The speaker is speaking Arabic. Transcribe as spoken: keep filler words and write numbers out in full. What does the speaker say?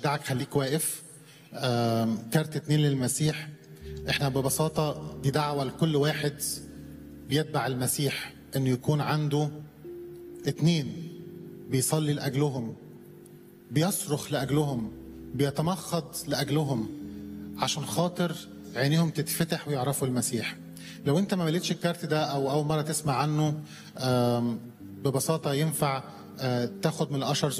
بشجعك خليك واقف. آم، كارت اتنين للمسيح. احنا ببساطة دي دعوة لكل واحد بيتبع المسيح انه يكون عنده اتنين بيصلي لأجلهم، بيصرخ لأجلهم، بيتمخض لأجلهم، عشان خاطر عينيهم تتفتح ويعرفوا المسيح. لو انت ما مليتش الكارت ده او اول مرة تسمع عنه، آم، ببساطة ينفع آه، تاخد من الاشرز